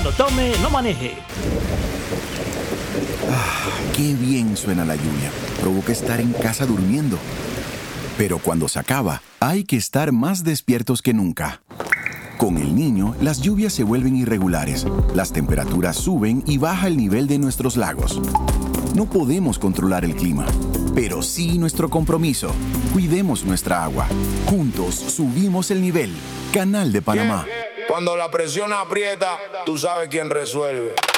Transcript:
Cuando tome, no maneje. Qué bien suena la lluvia. Provoca estar en casa durmiendo. Pero cuando se acaba, hay que estar más despiertos que nunca. Con el niño, las lluvias se vuelven irregulares, las temperaturas suben y baja el nivel de nuestros lagos. No podemos controlar el clima, pero sí nuestro compromiso. Cuidemos nuestra agua. Juntos subimos el nivel. Canal de Panamá. Cuando la presión aprieta, tú sabes quién resuelve.